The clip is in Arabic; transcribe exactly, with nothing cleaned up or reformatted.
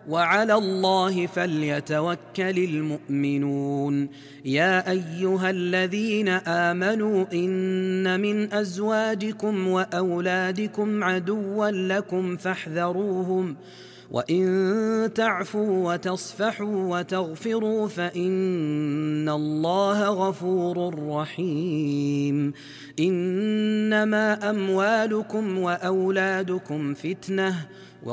وعلى الله فليتوكل المؤمنون. يا أيها الذين آمنوا إن من أزواجكم وأولادكم عدوا لكم فاحذروهم، وإن تعفوا وتصفحوا وتغفروا فإن الله غفور رحيم. إنما أموالكم وأولادكم فتنة